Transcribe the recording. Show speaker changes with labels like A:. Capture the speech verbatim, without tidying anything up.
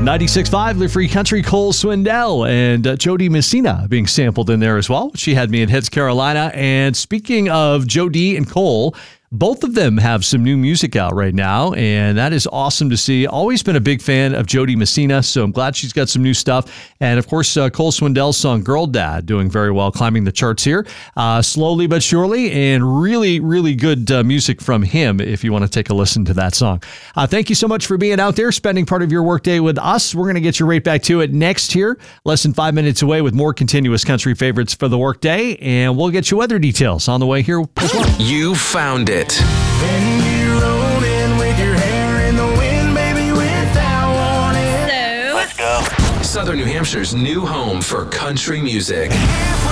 A: ninety-six point five, the Free Country, Cole Swindell and uh, Jody Messina being sampled in there as well. She had me in Hits Carolina. And speaking of Jody and Cole, both of them have some new music out right now, and that is awesome to see. Always been a big fan of Jody Messina, so I'm glad she's got some new stuff. And, of course, uh, Cole Swindell's song Girl Dad doing very well, climbing the charts here, uh, slowly but surely, and really, really good uh, music from him if you want to take a listen to that song. Uh, thank you so much for being out there, spending part of your workday with us. We're going to get you right back to it next here, less than five minutes away with more continuous country favorites for the workday, and we'll get you weather details on the way here as well.
B: You found it.
C: Then you roll in with your hair in the wind, baby, without warning.
D: So,
E: Let's go.
B: Southern New Hampshire's new home for country music.
C: If